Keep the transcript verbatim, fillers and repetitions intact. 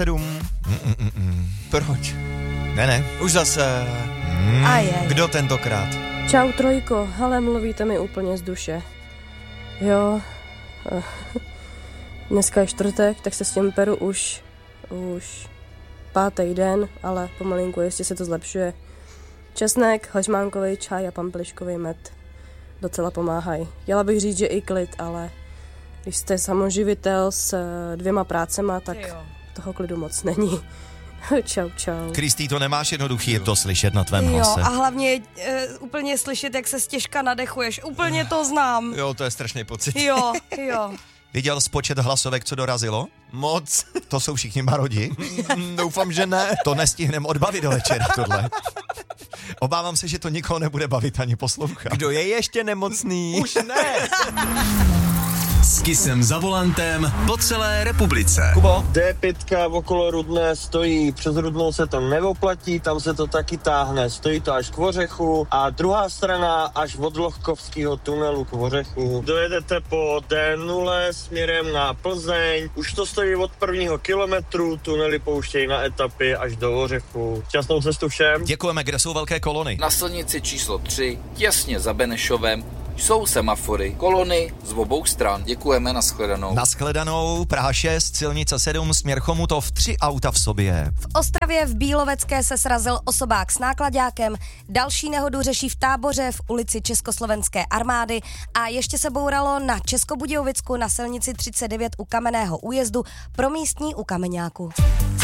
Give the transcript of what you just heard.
sedm. Proč? Ne, ne. Už zase. Mm. Ajaj. Kdo tentokrát? Čau trojko, hele, mluvíte mi úplně z duše. Jo, dneska je čtvrtek, tak se s tím peru už, už pátý den, ale pomalinku ještě se to zlepšuje. Česnek, hořmánkový čaj a pampliškový med docela pomáhají. Chtěla bych říct, že i klid, ale když jste samoživitel s dvěma prácema, tak toho klidu moc není. Čau, čau. Kristý, to nemáš jednoduchý, je to slyšet na tvém Jo, hlase. a hlavně uh, úplně slyšet, jak se stěžka nadechuješ. Úplně to znám. Jo, to je strašný pocit. Jo, jo. Viděl jsi počet hlasovek, co dorazilo? Moc. To jsou všichni marodi? Doufám, že ne. To nestihnem odbavit do večera, tohle. Obávám se, že to nikoho nebude bavit ani poslouchat. Kdo je ještě nemocný? Už ne. S Kissem za volantem po celé republice. Kubo? dé pět okolo Rudné stojí, přes Rudnou se to neoplatí, tam se to taky táhne, stojí to až k Vořechu a druhá strana až od Lohkovského tunelu k Vořechu. Dojedete po dé nula směrem na Plzeň, už to stojí od prvního kilometru, tunely pouštějí na etapy až do Vořechu. Šťastnou cestu všem. Děkujeme, kde jsou velké kolony? Na silnici číslo tři, těsně za Benešovem, jsou semafory, kolony z obou stran. Děkujeme, nashledanou. Nashledanou, Praha šest, silnice sedm, směr Chomutov, tři auta v sobě. V Ostravě v Bílovecké se srazil osobák s náklaďákem, další nehodu řeší v Táboře v ulici Československé armády a ještě se bouralo na Českobudějovicku na silnici třicet devět u Kamenného újezdu pro místní u Kameňáku.